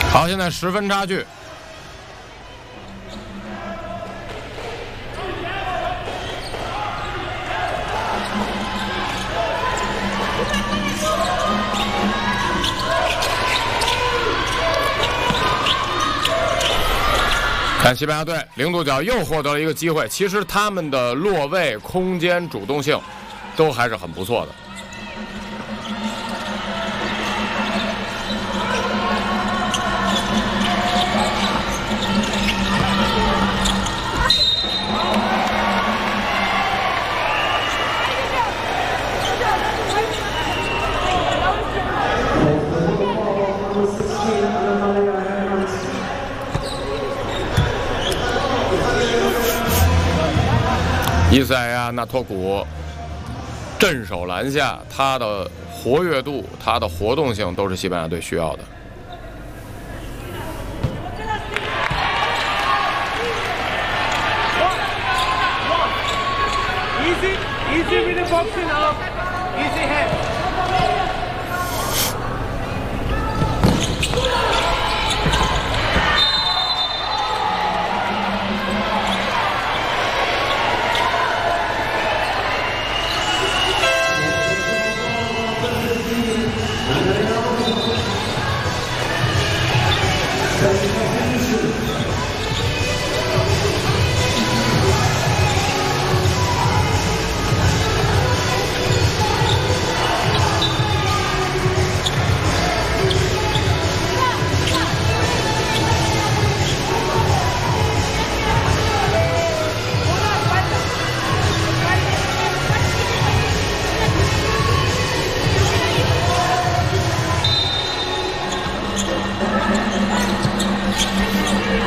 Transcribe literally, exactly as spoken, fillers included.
好，现在十分差距。看西班牙队零度角又获得了一个机会，其实他们的落位、空间、主动性都还是很不错的。伊赛亚纳托古镇守篮下，他的活跃度、他的活动性都是西班牙队需要的。 Easy, easy with the boxing now. Easy head. Thank you.